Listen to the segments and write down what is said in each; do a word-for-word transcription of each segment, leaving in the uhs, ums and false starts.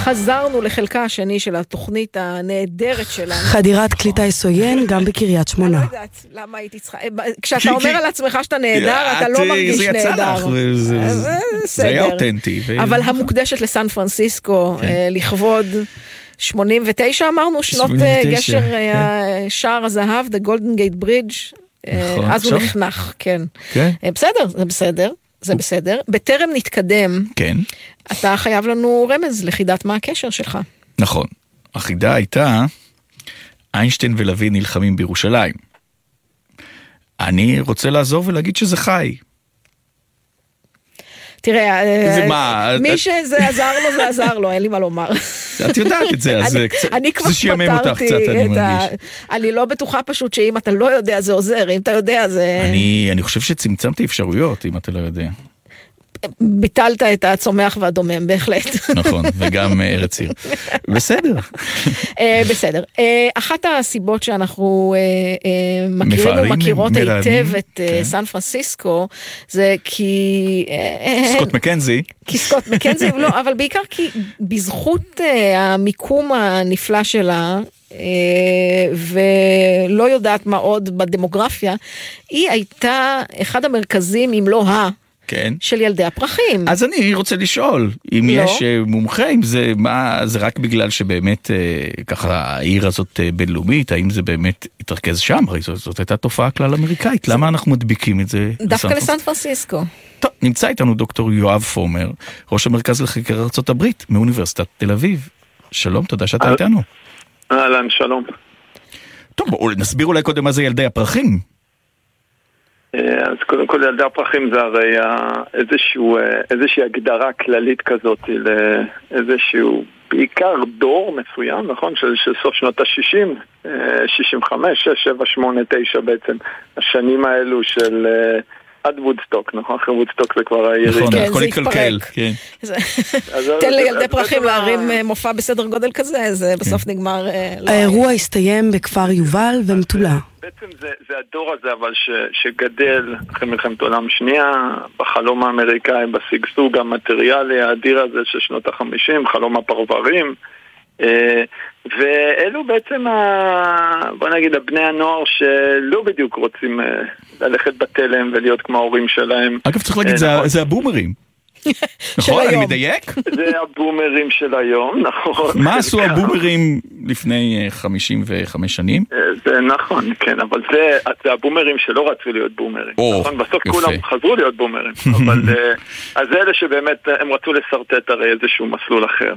חזרנו לחלקה השני של התוכנית הנהדרת שלנו. חדירת קליטה יסויין גם בקריית שמונה. אני לא יודעת למה הייתי צריכה, כשאתה אומר על עצמך שאתה נהדר, אתה לא מרגיש נהדר. זה היה אותנטי. אבל המוקדשת לסן פרנסיסקו, לכבוד שמונים ותשע אמרנו, שנות גשר שער הזהב, The Golden Gate Bridge, אז הוא נחנך, כן. בסדר, זה בסדר. זה בסדר. בטרם נתקדם, כן. אתה חייב לנו רמז לחידת מה הקשר שלך. נכון. החידה הייתה, איינשטיין ולוי נלחמים בירושלים. אני רוצה לעזור ולהגיד שזה חי. תראה, זה מה? מי שזה עזר לו, זה עזר לו, אין לי מה לומר. את יודעת את זה, אז זה שיאמם אותך קצת, אני מרגיש. אני לא בטוחה פשוט שאם אתה לא יודע, זה עוזר, אם אתה יודע, זה... אני חושב שצמצמתי אפשרויות, אם אתה לא יודע. ביטלת את הצומח והדומם, בהחלט. נכון, וגם ארץ עיר. בסדר. בסדר. אחת הסיבות שאנחנו מכירים ומכירות היטב את סן פרנסיסקו, זה כי... סקוט מקנזי. כי סקוט מקנזי, לא, אבל בעיקר כי בזכות המיקום הנפלא שלה, ולא יודעת מה עוד בדמוגרפיה, היא הייתה אחד המרכזים, אם לא ה... כן. של ילדי הפרחים. אז אני רוצה לשאול, אם לא. יש מומחה, אם זה, מה, זה רק בגלל שבאמת ככה העיר הזאת בינלאומית, האם זה באמת התרכז שם? הרי זאת, זאת הייתה תופעה כלל אמריקאית, למה אנחנו מדביקים את זה? דווקא לסן פרנסיסקו. טוב, נמצא איתנו דוקטור יואב פומר, ראש המרכז לחקר ארצות הברית, מאוניברסיטת תל אביב. שלום, תודה שאתה איתנו. אהלן, שלום. טוב, בואו נסביר אולי קודם מה זה ילדי הפרחים. אז קודם כל ילדי הפרחים זה הרי איזשהו, איזושהי הגדרה כללית כזאת לאיזשהו בעיקר דור מסוים, נכון? של, של סוף שנות ה-שישים, שישים וחמש, שש, שבע, שמונה, תשע בעצם, השנים האלו של עד וודסטוק, נכון? אחרי וודסטוק זה כבר הירידה. נכון, הכל התקלקל. תן לילדי פרחים להרים מופע בסדר גודל כזה, זה בסוף נגמר... האירוע הסתיים בכפר יובל ומטולה. בעצם זה, זה הדור הזה אבל ש, שגדל אחרי מלחמת עולם שנייה, בחלום האמריקאי, בסגסוג המטריאלי האדיר הזה של שנות החמישים, חלום הפרברים, ואלו בעצם, ה, בוא נגיד, הבני הנוער שלא בדיוק רוצים ללכת בתלם ולהיות כמו ההורים שלהם. אגב, צריך להגיד, זה, זה הבומרים. נכון, אני מדייק? זה הבומרים של היום, נכון. מה עשו הבומרים לפני חמישים וחמש שנים? זה נכון, כן, אבל זה, זה הבומרים שלא רצו להיות בומרים. נכון, בסוף כולם חזרו להיות בומרים. אבל אז אלה שבאמת הם רצו לסרטט הרי איזשהו מסלול אחר.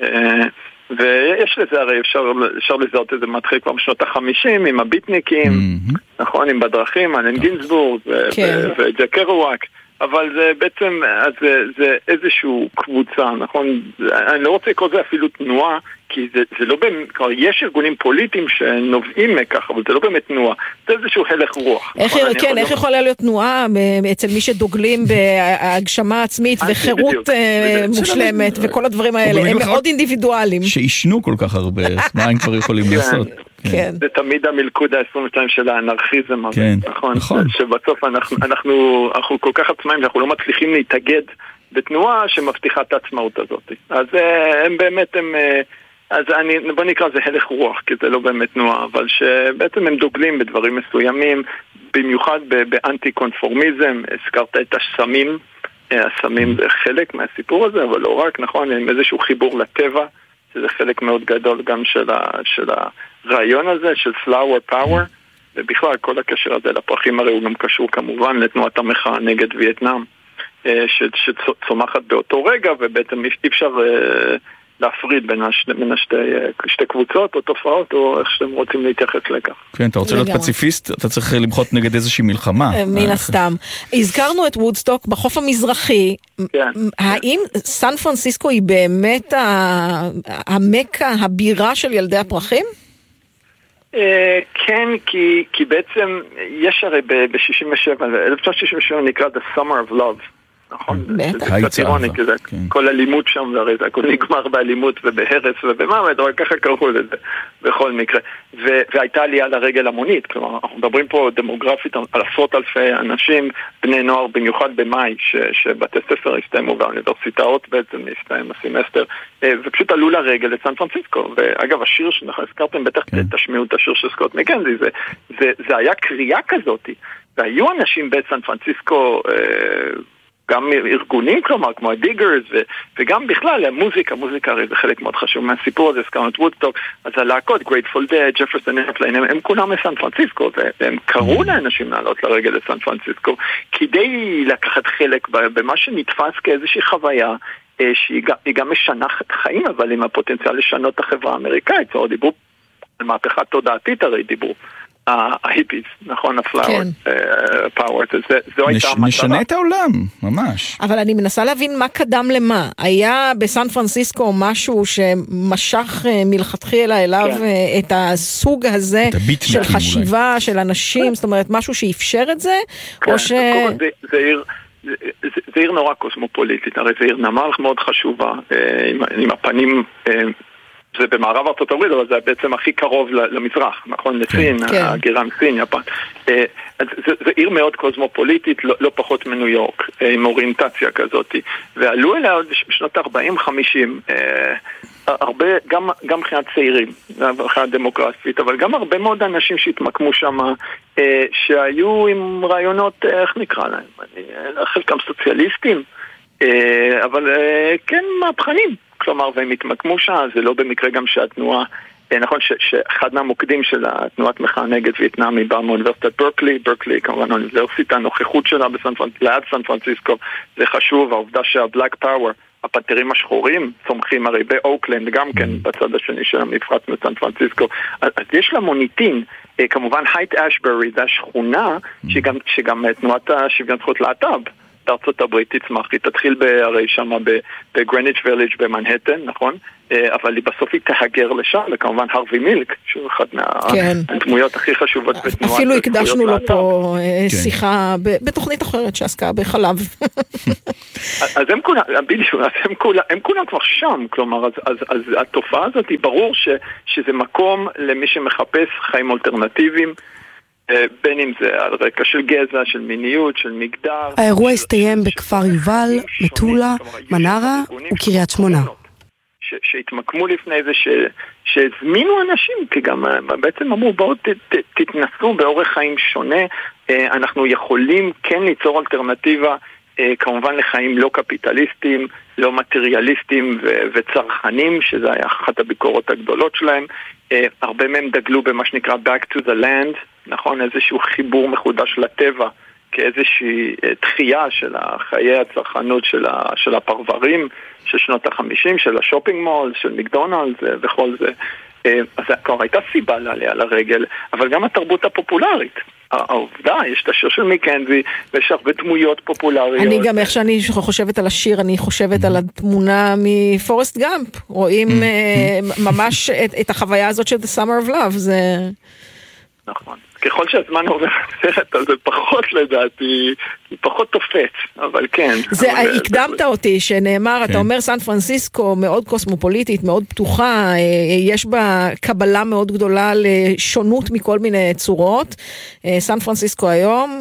ויש לזה הרי אפשר, אפשר לזהות איזה מתחיל כבר בשנות החמישים עם הביטניקים, נכון, עם בדרכים, אלן גינסבורג וג'ק קרואק. אבל זה בעצם, זה, זה איזשהו קבוצה, נכון? אני לא רוצה לקרוא זה אפילו תנועה, כי זה, זה לא באמת, כבר יש ארגונים פוליטיים שנובעים מכך, אבל זה לא באמת תנועה, זה איזשהו הלך רוח. איך, נכון? כן, יכול איך יכול יכולה להיות תנועה אצל מי שדוגלים בהגשמה עצמית וחירות מושלמת וכל הדברים האלה, הם מאוד אינדיבידואליים. שישנו כל כך הרבה, מה הם כבר יכולים לעשות? כן. זה תמיד המלכוד ה-עשרים ושתיים של האנרכיזם, כן, נכון? נכון. שבסוף אנחנו, אנחנו, אנחנו כל כך עצמאים שאנחנו לא מצליחים להתאגד בתנועה שמבטיחה את העצמאות הזאת. אז הם באמת, הם, אז אני, בוא נקרא זה הלך רוח, כי זה לא באמת תנועה, אבל שבעצם הם דוגלים בדברים מסוימים, במיוחד באנטי קונפורמיזם, הזכרת את הסמים, הסמים זה חלק מהסיפור הזה, אבל לא רק, נכון, עם איזשהו חיבור לטבע, שזה חלק מאוד גדול גם של, ה, של הרעיון הזה, של flower power, ובכלל כל הקשר הזה לפרחים הרי הוא גם קשור כמובן לתנועת המחאה נגד וייטנאם, שצומחת באותו רגע, ובעצם אי אפשר להפריד בין, השני, בין השתי, שתי קבוצות או תופעות, או איך שאתם רוצים להתייחס לכך. כן, אתה רוצה להיות פציפיסט, אתה צריך למחות נגד איזושהי מלחמה. מן הסתם. הזכרנו את וודסטוק בחוף המזרחי. האם סן פרנסיסקו היא באמת המקה, הבירה של ילדי הפרחים? כן, כי, כי בעצם יש הרי ב-שישים ושבע, אלף תשע מאות שישים ושבע נקרא The Summer of Love, נכון? בטח. כל אלימות שם, והרי זה הכל נגמר באלימות ובהרס ובמוות, אבל ככה קראו לזה בכל מקרה. והייתה עלייה לרגל המונית, כלומר, אנחנו מדברים פה דמוגרפית על עשרות אלפי אנשים, בני נוער, במיוחד במאי, שבתי ספר הסתיימו והאוניברסיטאות בעצם הסתיים הסמסטר, ופשוט עלו לרגל לסן פרנסיסקו. ואגב, השיר שאנחנו הזכרתם, בטח תשמיעו את השיר של סקוט מקנזי, זה היה קריאה כזאת, והיו אנשים בסן פרנסיסקו, גם ארגונים, כלומר, כמו הדיגרס, וגם בכלל, המוזיקה, מוזיקה הרי זה חלק מאוד חשוב מהסיפור הזה, הזכרנו את וודסטוק, אז הלהקות, גרייטפול דד, ג'פרסון איירפליין, הם כולם מסן פרנסיסקו, והם קראו לאנשים לעלות לרגל לסן פרנסיסקו, כדי לקחת חלק במה שנתפס כאיזושהי חוויה, שהיא גם משנחת חיים, אבל עם הפוטנציאל לשנות את החברה האמריקאית, או דיברו על מהפכה תודעתית, הרי דיברו. ההיפיס, נכון, הפלאוור, פאוור, זו הייתה המטרה. נשנה את העולם, ממש. אבל אני מנסה להבין מה קדם למה. היה בסן פרנסיסקו משהו שמשך מלכתחילה אליו את הסוג הזה של חשיבה, של אנשים, זאת אומרת, משהו שאפשר את זה, או ש... זה עיר נורא קוסמופוליטית, הרי זה עיר נמל מאוד חשובה, עם הפנים... זה במערב ארצות הברית, אבל זה בעצם הכי קרוב למזרח, נכון? לסין, הגירה מסין, יפן. זה עיר מאוד קוסמופוליטית, לא פחות מניו יורק, עם אוריינטציה כזאת. ועלו אליה עוד בשנות ארבעים חמישים, הרבה, גם מבחינת צעירים, מבחינת דמוגרפית, אבל גם הרבה מאוד אנשים שהתמקמו שם, שהיו עם רעיונות, איך נקרא להם? חלקם סוציאליסטים, אבל כן מהפכנים. כלומר, והם התמקמו שם, זה לא במקרה גם שהתנועה, נכון שאחד מהמוקדים של התנועת מחאה נגד וייטנאם היא באה מאוניברסיטת ברקלי, ברקלי כמובן האוניברסיטה, הנוכחות שלה ליד סן פרנסיסקו, זה חשוב, העובדה שהבלק פאוור, הפנתרים השחורים, צומחים הרי באוקלנד, גם כן בצד השני של המפרץ מסן פרנסיסקו, אז יש לה מוניטין, כמובן הייט אשברי, זה השכונה שגם, שגם תנועת השוויון זכויות להט"ב, ארצות הברית תצמח, היא תתחיל הרי שם בגרניץ' ויליג' במנהטן, נכון? אבל היא בסוף היא תהגר לשם, וכמובן הרווי מילק, שהוא אחד מהדמויות הכי חשובות בתנועה. אפילו הקדשנו לו פה שיחה בתוכנית אחרת שעסקה בחלב. אז הם כולם, בדיוק, הם כולם כבר שם, כלומר, אז התופעה הזאת היא ברור שזה מקום למי שמחפש חיים אלטרנטיביים, בין אם זה על רקע של גזע, של מיניות, של מגדר. האירוע הסתיים בכפר יובל, מטולה, מנרה וקריית שמונה. שהתמקמו לפני זה, שהזמינו אנשים, כי גם בעצם אמרו, בואו תתנסו באורח חיים שונה, אנחנו יכולים כן ליצור אלטרנטיבה, כמובן לחיים לא קפיטליסטיים, לא מטריאליסטיים וצרכנים, שזה היה אחת הביקורות הגדולות שלהם. הרבה מהם דגלו במה שנקרא back to the land, נכון, איזשהו חיבור מחודש לטבע, כאיזושהי תחייה של חיי הצרכנות של, ה, של הפרברים, של שנות החמישים, של השופינג מול, של מקדונלדס וכל זה. אז כבר הייתה סיבה לעלייה לרגל, אבל גם התרבות הפופולרית. העובדה, יש את השיר של מקנזי, ויש הרבה דמויות פופולריות. אני גם, איך שאני חושבת על השיר, אני חושבת על התמונה מפורסט גאמפ. רואים ממש את החוויה הזאת של The Summer of Love. זה... נכון. ככל שהזמן עובר סרט, אז זה פחות לדעתי, פחות תופץ, אבל כן. זה, הקדמת אותי, שנאמר, אתה אומר סן פרנסיסקו מאוד קוסמופוליטית, מאוד פתוחה, יש בה קבלה מאוד גדולה לשונות מכל מיני צורות. סן פרנסיסקו היום,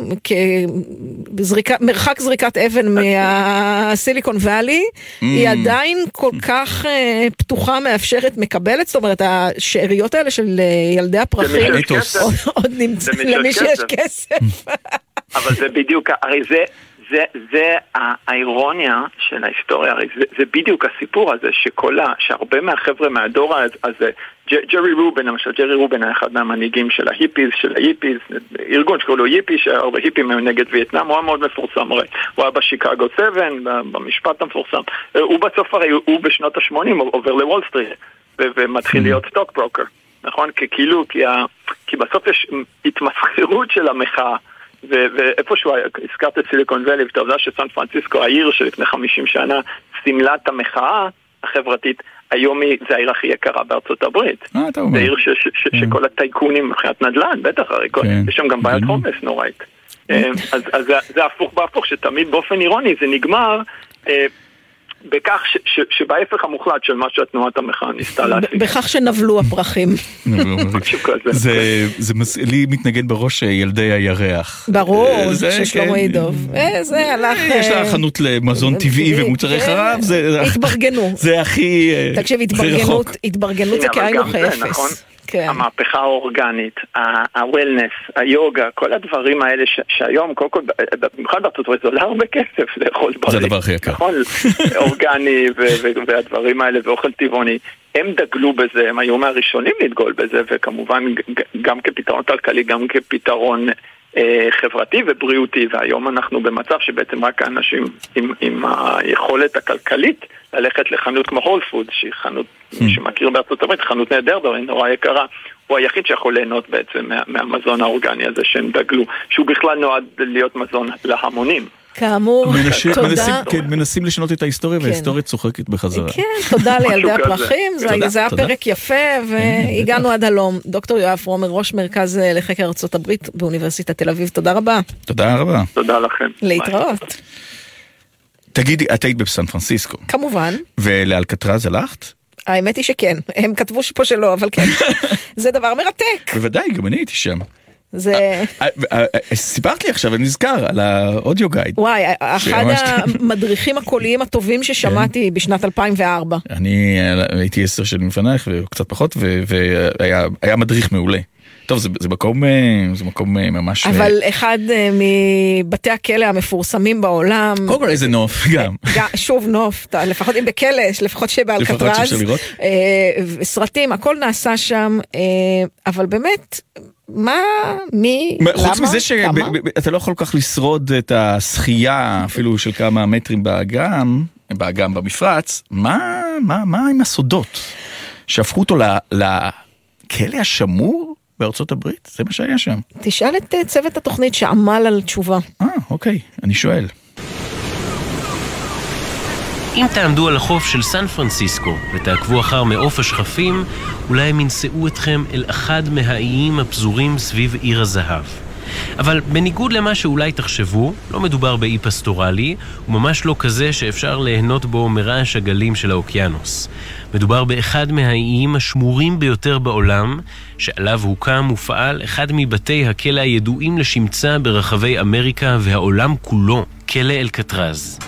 מרחק זריקת אבן מהסיליקון ואלי, היא עדיין כל כך פתוחה, מאפשרת, מקבלת, זאת אומרת, השאריות האלה של ילדי הפרחים, עוד נמצא, למי שיש כסף. אבל זה בדיוק, הרי זה, זה, זה האירוניה של ההיסטוריה, הרי זה, זה בדיוק הסיפור הזה, שכל, שהרבה מהחבר'ה מהדור הזה, ג'רי רובן, למשל, ג'רי רובן היה אחד מהמנהיגים של ההיפיז, של ההיפיז, ארגון שקוראים לו היפי, שהרבה היפים היו נגד וייטנאם, הוא היה מאוד מפורסם, הרי, הוא היה בשיקגו שבע, במשפט המפורסם, הוא בסוף הרי, הוא בשנות ה-שמונים עובר לוול סטריט, ומתחיל להיות סטוק ברוקר. נכון? כאילו, כי, ה... כי בסוף יש התמסחרות של המחאה, ו... ואיפשהו הזכרת את סיליקון ואלי, ואתה יודע שסן פרנסיסקו, העיר שלפני חמישים שנה, סימלת המחאה החברתית, היום היא, זה העיר הכי יקרה בארצות הברית. זה עיר ש... ש... ש... שכל הטייקונים מבחינת נדל"ן, בטח, הרי כל... יש שם גם בעיית הומלס נוראית. אז, אז זה, זה הפוך בהפוך, שתמיד באופן אירוני זה נגמר בכך ש, ש, שבהפך המוחלט של מה שהתנועת המחאה ניסתה להשיג. בכך שנבלו הפרחים. זה לי מתנגן בראש ילדי הירח. ברור, של שלמה ידוב. זה הלך... יש לה חנות למזון טבעי ומוצרי חרב. התברגנו. זה הכי תקשיב, התברגנות זה כאין אוכל אפס. המהפכה האורגנית, הוולנס, היוגה, כל הדברים האלה שהיום, קודם כל, במיוחד בארצות הברית, זה עולה הרבה כסף לאכול בריא. זה הדבר הכי יקר. אורגני והדברים האלה ואוכל טבעוני, הם דגלו בזה, הם היו מהראשונים לדגול בזה, וכמובן גם כפתרון כלכלי, גם כפתרון חברתי ובריאותי, והיום אנחנו במצב שבעצם רק האנשים עם, עם היכולת הכלכלית ללכת לחנות כמו הול פוד, שהיא חנות, מי שמכיר בארצות הברית, חנות נהדר, היא נורא יקרה, הוא היחיד שיכול ליהנות בעצם מה, מהמזון האורגני הזה שהם דגלו, שהוא בכלל נועד להיות מזון להמונים. כאמור, מנסים, תודה. מנסים, כן, מנסים לשנות את ההיסטוריה, כן. וההיסטוריה צוחקת בחזרה. כן, תודה לילדי הפרחים, זה, תודה, זה היה תודה. פרק יפה, והגענו עד הלום. דוקטור יואב פרומר, ראש מרכז לחקר ארצות הברית באוניברסיטת תל אביב, תודה רבה. תודה רבה. תודה לכם. להתראות. תגידי, את היית בסן פרנסיסקו. כמובן. ולאלקטרז הלכת? האמת היא שכן, הם כתבו פה שלא, אבל כן. זה דבר מרתק. בוודאי, גם אני הייתי שם. זה... סיפרת לי עכשיו, אני נזכר על האודיו גייד. וואי, אחד המדריכים הקוליים הטובים ששמעתי בשנת אלפיים וארבע. אני הייתי עשר שנים לפנייך, וקצת פחות, והיה מדריך מעולה. טוב, זה, זה מקום, זה מקום ממש... אבל אחד מבתי הכלא המפורסמים בעולם... קודם כל איזה נוף, גם. שוב נוף, לפחות אם בכלא, לפחות שבאלקטרז. סרטים, הכל נעשה שם, אבל באמת, מה, מי, למה, חוץ מזה שאתה לא יכול כל כך לשרוד את השחייה, אפילו של כמה מטרים באגם, באגם במפרץ, מה, מה, מה עם הסודות? שהפכו אותו לכלא השמור? בארצות הברית? זה מה שהיה שם. תשאל את צוות התוכנית שעמל על תשובה. אה, אוקיי, אני שואל. אם תעמדו על החוף של סן פרנסיסקו ותעקבו אחר מעוף השכפים, אולי הם ינסעו אתכם אל אחד מהאיים הפזורים סביב עיר הזהב. אבל בניגוד למה שאולי תחשבו, לא מדובר באי פסטורלי, וממש לא כזה שאפשר ליהנות בו מרעש הגלים של האוקיינוס. מדובר באחד מהאיים השמורים ביותר בעולם, שעליו הוקם ופעל אחד מבתי הכלא הידועים לשמצה ברחבי אמריקה והעולם כולו, כלא אלקטרז.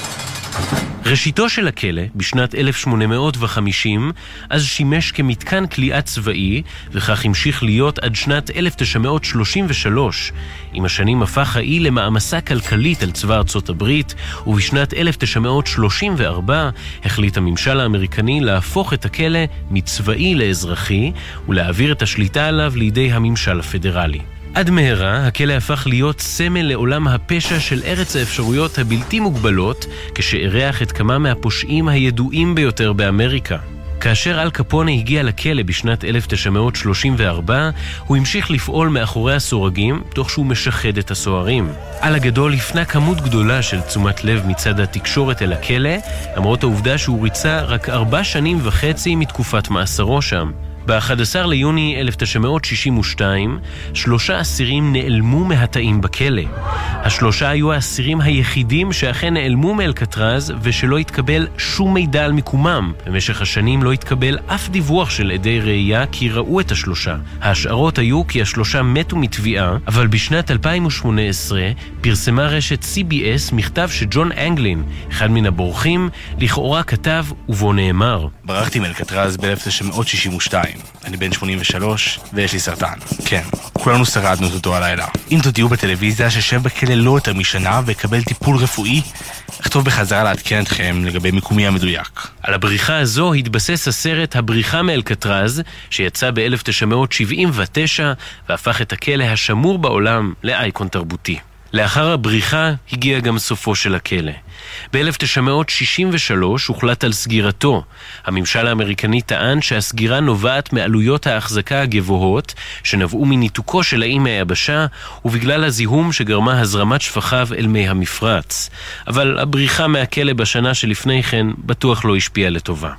ראשיתו של הכלא, בשנת אלף שמונה מאות וחמישים, אז שימש כמתקן כליאה צבאי, וכך המשיך להיות עד שנת אלף תשע מאות שלושים ושלוש. עם השנים הפך האי למעמסה כלכלית על צבא ארצות הברית, ובשנת אלף תשע מאות שלושים וארבע החליט הממשל האמריקני להפוך את הכלא מצבאי לאזרחי, ולהעביר את השליטה עליו לידי הממשל הפדרלי. עד מהרה, הכלא הפך להיות סמל לעולם הפשע של ארץ האפשרויות הבלתי מוגבלות, כשאירח את כמה מהפושעים הידועים ביותר באמריקה. כאשר אל קפונה הגיע לכלא בשנת אלף תשע מאות שלושים וארבע, הוא המשיך לפעול מאחורי הסורגים, תוך שהוא משחד את הסוהרים. על הגדול הפנה כמות גדולה של תשומת לב מצד התקשורת אל הכלא, למרות העובדה שהוא ריצה רק ארבע שנים וחצי מתקופת מאסרו שם. ב-אחד עשר ליוני אלף תשע מאות שישים ושתיים, שלושה אסירים נעלמו מהתאים בכלא. השלושה היו האסירים היחידים שאכן נעלמו מאלקטרז ושלא התקבל שום מידע על מיקומם. במשך השנים לא התקבל אף דיווח של עדי ראייה כי ראו את השלושה. ההשערות היו כי השלושה מתו מתביעה, אבל בשנת אלפיים ושמונה עשרה פרסמה רשת סי בי אס מכתב שג'ון אנגלין, אחד מן הבורחים, לכאורה כתב ובו נאמר: ברחתי מאלקטרז ב-אלף תשע מאות שישים ושתיים. אני בן שמונים ושלוש ויש לי סרטן. כן, כולנו שרדנו אותו הלילה. אם תודיעו בטלוויזיה ששב בכלא לא יותר משנה ויקבל טיפול רפואי, אכתוב בחזרה לעדכן אתכם לגבי מיקומי המדויק. על הבריחה הזו התבסס הסרט הבריחה מאלקטרז, שיצא ב-אלף תשע מאות שבעים ותשע והפך את הכלא השמור בעולם לאייקון תרבותי. לאחר הבריחה הגיע גם סופו של הכלא. ב-אלף תשע מאות שישים ושלוש הוחלט על סגירתו. הממשל האמריקני טען שהסגירה נובעת מעלויות ההחזקה הגבוהות שנבעו מניתוקו של האי מהיבשה ובגלל הזיהום שגרמה הזרמת שפחיו אל מי המפרץ. אבל הבריחה מהכלא בשנה שלפני כן בטוח לא השפיעה לטובה.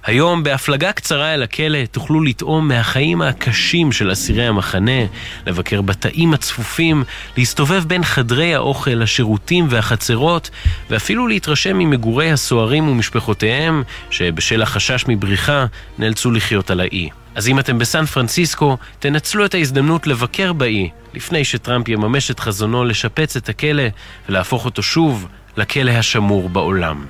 היום בהפלגה קצרה אל הכלא תוכלו לטעום מהחיים הקשים של אסירי המחנה, לבקר בתאים הצפופים, להסתובב בין חדרי האוכל, השירותים והחצרות, ואפילו להתרשם ממגורי הסוהרים ומשפחותיהם, שבשל החשש מבריחה נאלצו לחיות על האי. אז אם אתם בסן פרנסיסקו, תנצלו את ההזדמנות לבקר באי, לפני שטראמפ יממש את חזונו לשפץ את הכלא ולהפוך אותו שוב לכלא השמור בעולם.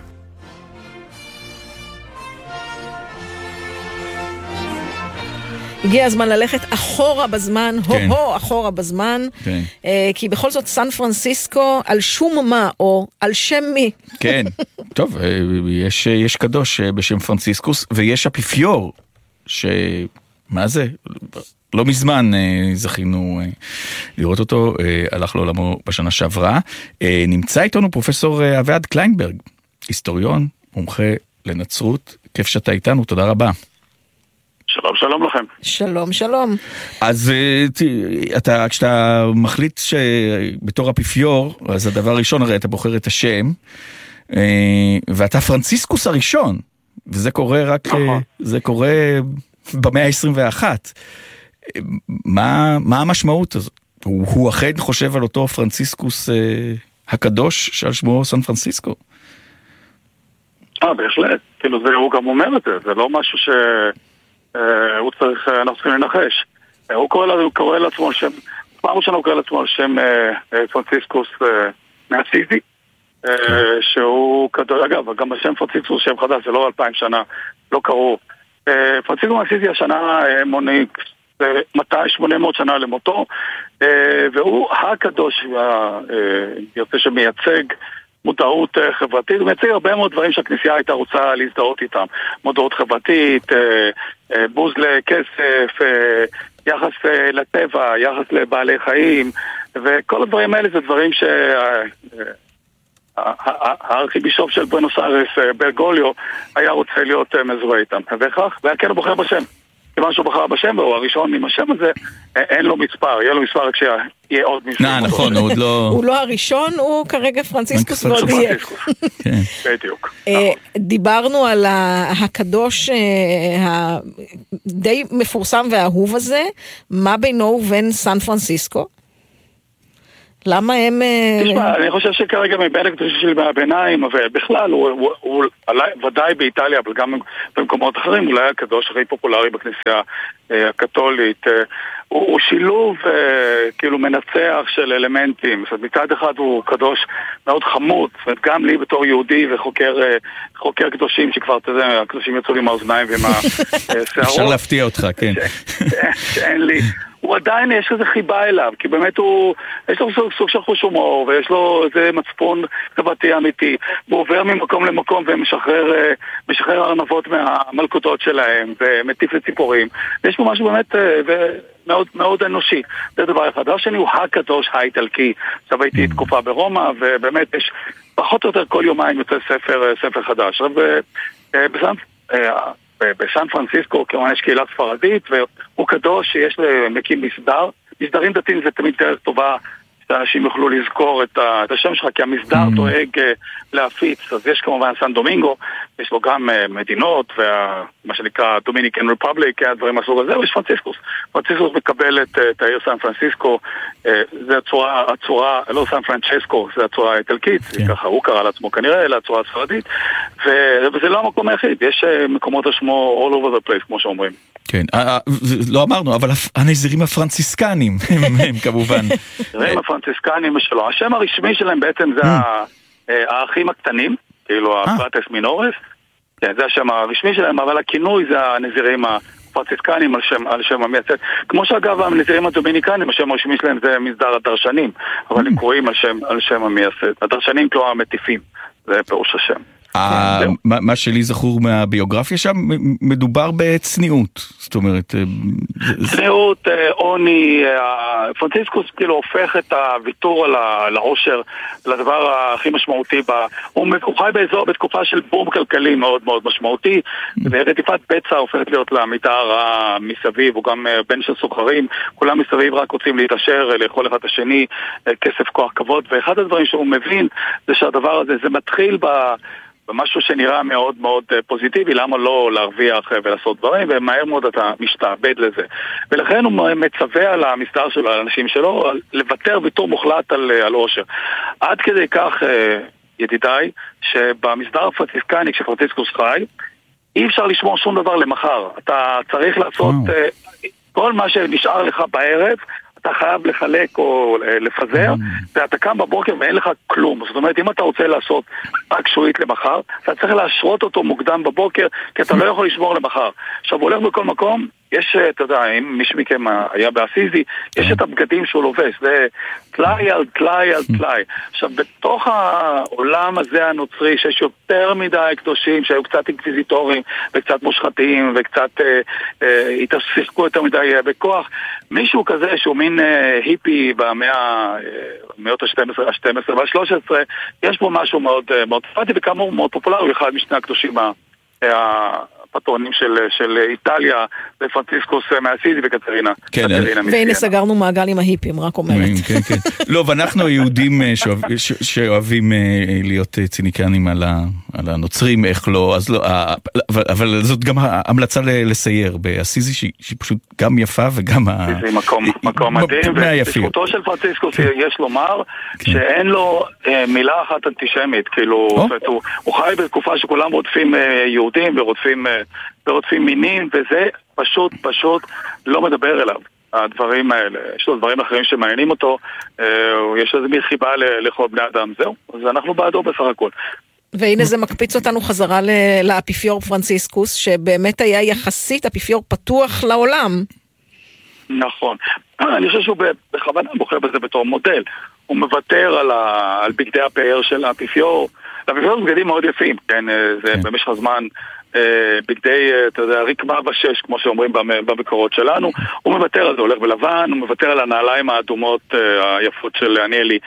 הגיע הזמן ללכת אחורה בזמן, כן. הו-הו אחורה בזמן, כן. אה, כי בכל זאת סן פרנסיסקו על שום מה או על שם מי. כן, טוב, יש, יש קדוש בשם פרנסיסקוס, ויש אפיפיור, שמה זה? לא מזמן זכינו לראות אותו, הלך לעולמו בשנה שעברה. נמצא איתנו פרופסור אביעד קליינברג, היסטוריון, מומחה לנצרות, כיף שאתה איתנו, תודה רבה. שלום, שלום לכם. שלום, שלום. אז אתה, כשאתה מחליט שבתור אפיפיור, אז הדבר הראשון, הרי אתה בוחר את השם, ואתה פרנסיסקוס הראשון, וזה קורה רק, זה קורה במאה ה-עשרים ואחת. מה, מה המשמעות הזאת? הוא, הוא אכן חושב על אותו פרנסיסקוס הקדוש שעל שמו סן פרנסיסקו? אה, בהחלט. כאילו, זה, הוא גם אומר את זה, זה לא משהו ש... הוא צריך, אנחנו צריכים לנחש. הוא קורא, הוא קורא לעצמו על שם, פעם ראשונה הוא קורא לעצמו על שם פרנסיסקוס מאסיזי, שהוא קדוש, אגב, גם בשם פרנסיסקוס שם חדש, זה לא אלפיים שנה, לא קראו. פרנסיסקוס מאסיזי השנה מונה מאתיים שמונה מאות שנה למותו, והוא הקדוש, יוצא שמייצג מודעות חברתית, הוא מייצג הרבה מאוד דברים שהכנסייה הייתה רוצה להזדהות איתם. מודעות חברתית, בוז לכסף, יחס לטבע, יחס לבעלי חיים, וכל הדברים האלה זה דברים שהארכיבישוף של בואנוס איירס, ברגוליו, היה רוצה להיות מזוהה איתם. וכך, והכן הוא בוחר בשם. כיוון שהוא בחר בשם, והוא הראשון עם השם הזה, אין לו מספר, יהיה לו מספר רק שיהיה עוד מישהו. נא, נכון, הוא עוד לא... הוא לא הראשון, הוא כרגע פרנסיסקוס ועוד יהיה. בדיוק. דיברנו על הקדוש הדי מפורסם והאהוב הזה, מה בינו ובין סן פרנסיסקו? למה הם... תשמע, אני חושב שכרגע מבין הקדושים שלי מהביניים, אבל בכלל, הוא ודאי באיטליה, אבל גם במקומות אחרים, אולי הקדוש הכי פופולרי בכנסייה הקתולית. הוא שילוב כאילו מנצח של אלמנטים. מצד אחד הוא קדוש מאוד חמוד, גם לי בתור יהודי וחוקר קדושים, שכבר, אתה יודע, הקדושים יצאו לי מהאוזניים ועם השערות. אפשר להפתיע אותך, כן. שאין לי... הוא עדיין יש איזה חיבה אליו, כי באמת הוא, יש לו סוג, סוג של חוש הומור, ויש לו איזה מצפון חברתי אמיתי, הוא עובר ממקום למקום ומשחרר משחרר ארנבות מהמלכודות שלהם, ומטיף לציפורים. יש פה משהו באמת מאוד, מאוד אנושי. זה דבר אחד. דבר שני הוא הקדוש האיטלקי. עכשיו הייתי תקופה ברומא, ובאמת יש פחות או יותר כל יומיים יוצא ספר, ספר חדש. בסן... בסן פרנסיסקו, כמובן יש קהילה ספרדית, והוא קדוש שיש מקים מסדר. מסדרים דתיים זה תמיד דרך טובה שאנשים יוכלו לזכור את השם שלך, כי המסדר דואג להפיץ. אז יש כמובן סן דומינגו, יש לו גם מדינות, ומה שנקרא דומיניקן רפובליק, הדברים מהסוג הזה, ויש פרנסיסקוס. פרנסיסקוס מקבל את העיר סן פרנסיסקו, זה הצורה, הצורה, לא סן פרנצ'סקו, זה הצורה האיטלקית, ככה הוא קרא לעצמו כנראה, אלא הצורה הספרדית, וזה לא המקום היחיד, יש מקומות השמו all over the place, כמו שאומרים. כן, לא אמרנו, אבל הנזירים הפרנסיסקנים הם כמובן. הנזירים הפרנסיסקנים שלו, השם הרשמי שלהם בעצם זה האחים הקטנים, כאילו הפרטס מינורס, זה השם הרשמי שלהם, אבל הכינוי זה הנזירים הפרנסיסקנים על שם המייסד. כמו שאגב, הנזירים הדומיניקנים, השם הרשמי שלהם זה מסדר הדרשנים, אבל הם קוראים על שם המייסד. הדרשנים כלומר המטיפים, זה פירוש השם. מה שלי זכור מהביוגרפיה שם, מדובר בצניעות, זאת אומרת... צניעות, עוני, פרנסיסקוס כאילו הופך את הוויתור על העושר לדבר הכי משמעותי בה. הוא חי באזור בתקופה של בום כלכלי מאוד מאוד משמעותי, ורדיפת בצע הופכת להיות למיטה הרעה מסביב, הוא גם בן של סוחרים, כולם מסביב רק רוצים להתעשר, לאכול אחד השני, כסף, כוח, כבוד, ואחד הדברים שהוא מבין זה שהדבר הזה, זה מתחיל ב... במשהו שנראה מאוד מאוד פוזיטיבי, למה לא להרוויח ולעשות דברים, ומהר מאוד אתה משתעבד לזה. ולכן הוא מצווה על המסדר שלו, על האנשים שלו, לוותר ויתור מוחלט על, על עושר. עד כדי כך, ידידיי, שבמסדר הפרנציסקני, כשפרנציסקוס חי, אי אפשר לשמור שום דבר למחר. אתה צריך לעשות uh, כל מה שנשאר לך בערב, אתה חייב לחלק או לפזר, ואתה קם בבוקר ואין לך כלום. זאת אומרת, אם אתה רוצה לעשות רק שועית למחר, אתה צריך להשרות אותו מוקדם בבוקר, כי אתה לא יכול לשמור למחר. עכשיו, הוא הולך בכל מקום, יש, אתה יודע, אם מישהו מכם היה באסיזי, יש את הבגדים שהוא לובש, זה טלאי על טלאי על טלאי. עכשיו, בתוך העולם הזה הנוצרי, שיש יותר מדי קדושים, שהיו קצת אינקוויזיטורים, וקצת מושחתים, וקצת אה, אה, התעסקו יותר מדי אה, בכוח, מישהו כזה שהוא מין אה, היפי במאה, אה, מאות ה-שתים עשרה, ה-שתים עשרה וה-שלוש עשרה, יש פה משהו מאוד, אה, מאוד פרטי, וכאמור מאוד פופולרי, הוא אחד משני הקדושים ה... אה, פטרונים של, של איטליה, ופרנציסקוס מאסיזי וקטרינה. כן, והנה סגרנו מעגל עם ההיפים, רק אומרת. כן, כן. לא, ואנחנו היהודים שאוהבים להיות ציניקנים על הנוצרים, איך לא, אז לא, אבל זאת גם המלצה לסייר באסיזי, שהיא פשוט גם יפה וגם... זה מקום מדהים, ובזכותו של פרנציסקוס יש לומר שאין לו מילה אחת אנטישמית, כאילו, הוא חי בתקופה שכולם רודפים יהודים ורודפים... ורודפים מינים, וזה פשוט, פשוט לא מדבר אליו, הדברים האלה. יש לו דברים אחרים שמעניינים אותו, יש איזו חיבה לכל בני אדם, זהו. אז אנחנו בעדו בסך הכל. והנה זה מקפיץ אותנו חזרה לאפיפיור פרנציסקוס, שבאמת היה יחסית אפיפיור פתוח לעולם. נכון. אני חושב שהוא בכוונה בוחר בזה בתור מודל. הוא מוותר על, ה... על בגדי הפאר של האפיפיור. האפיפיור זה בגדים מאוד יפים, כן? זה במשך הזמן... בגדי, אתה יודע, רקמה ושש, כמו שאומרים בבקורות שלנו, הוא מוותר על זה, הולך בלבן, הוא מוותר על הנעליים האדומות היפות של עניאלי,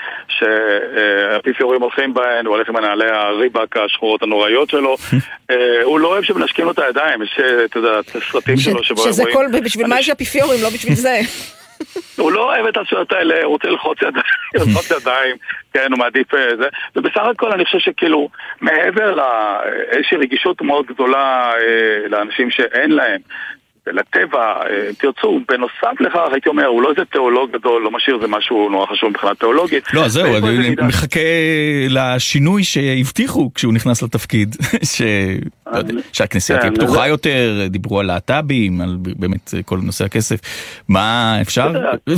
שהאפיפיורים הולכים בהן, הוא הולך עם הנעלי הריבק השחורות הנוראיות שלו, הוא לא אוהב שמנשקים לו את הידיים, יש, אתה יודע, סרטים שלו שבו שזה כל, בשביל מה יש אפיפיורים, לא בשביל זה. הוא לא אוהב את השעות האלה, הוא רוצה ללחוץ ידיים, ללחוץ ידיים, כן, הוא מעדיף זה. ובסך הכל אני חושב שכאילו, מעבר לאיזושהי רגישות מאוד גדולה לאנשים שאין להם, לטבע, תרצו, בנוסף לכך, הייתי אומר, הוא לא איזה תיאולוג גדול, לא משאיר, זה משהו נורא חשוב מבחינת תיאולוגית. לא, זהו, אני מחכה לשינוי שהבטיחו כשהוא נכנס לתפקיד, שהכנסייה תהיה פתוחה יותר, דיברו על להט"בים, על באמת כל נושא הכסף. מה, אפשר?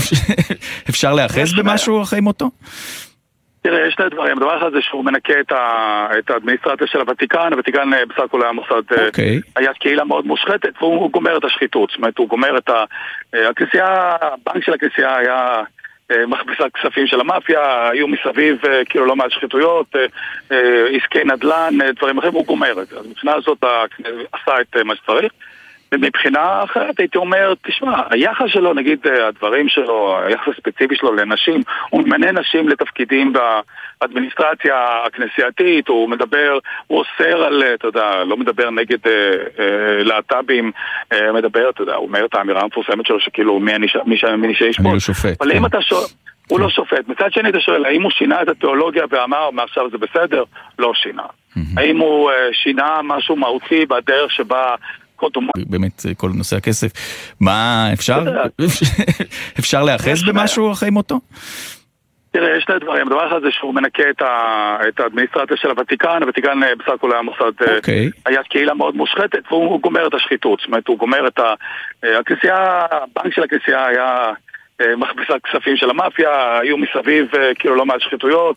אפשר להיאחז במשהו אחרי מותו? תראה, יש שני דברים. הדבר אחד זה שהוא מנקה את, ה... את האדמיניסטרציה של הוותיקן. הוותיקן בסך הכל היה מוסד, okay. היה קהילה מאוד מושחתת, והוא גומר את השחיתות. זאת אומרת, הוא גומר את ה... הכנסייה, הבנק של הכנסייה היה מכבסת כספים של המאפיה, היו מסביב כאילו לא מעט שחיתויות, עסקי נדל"ן, דברים אחרים, הוא גומר את זה. אז מבחינה הזאת עשה את מה שצריך. ומבחינה אחרת הייתי אומר, תשמע, היחס שלו, נגיד הדברים שלו, היחס הספציפי שלו לנשים, הוא ממנה נשים לתפקידים באדמיניסטרציה הכנסייתית, הוא מדבר, הוא אוסר על, אתה יודע, לא מדבר נגד אה, אה, להט"בים, אה, מדבר, אתה יודע, הוא אומר את האמירה המפורסמת שלו, שכאילו מי אני שישפוט. אני לא שופט. אבל אם אתה שואל, הוא לא שופט. מצד שני אתה שואל, האם הוא שינה את התיאולוגיה ואמר, מעכשיו זה בסדר? לא שינה. האם הוא שינה משהו מהותי בדרך שבה באמת כל נושא הכסף, מה אפשר? אפשר להיאחז במשהו אחרי מותו? תראה, יש שני דברים. הדבר אחד זה שהוא מנקה את האדמיניסטרציה של הוותיקן. הוותיקן בסך הכל היה מוסד, היה קהילה מאוד מושחתת, והוא גומר את השחיתות. זאת אומרת, הוא גומר את הכנסייה, הבנק של הכנסייה היה מכבסת כספים של המאפיה, היו מסביב כאילו לא מעט שחיתויות,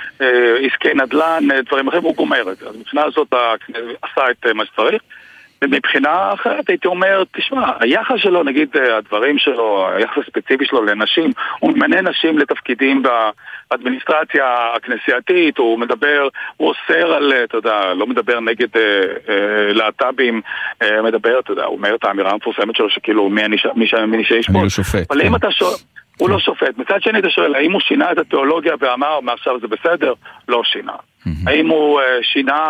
עסקי נדל"ן, דברים אחרים, הוא גומר את זה. אז מבחינה הזאת עשה את מה שצריך. ומבחינה אחרת הייתי אומר, תשמע, היחס שלו, נגיד הדברים שלו, היחס הספציפי שלו לנשים, הוא ממנה נשים לתפקידים באדמיניסטרציה הכנסייתית, הוא מדבר, הוא אוסר על, אתה יודע, לא מדבר נגד אה, אה, להט"בים, אה, מדבר, אתה יודע, הוא אומר את האמירה המפורסמת שלו, שכאילו מי אני שישפוט. אני לא שופט. אבל אם אתה שואל, הוא לא שופט. מצד שני אתה שואל, האם הוא שינה את התיאולוגיה ואמר, מעכשיו זה בסדר? לא שינה. האם הוא שינה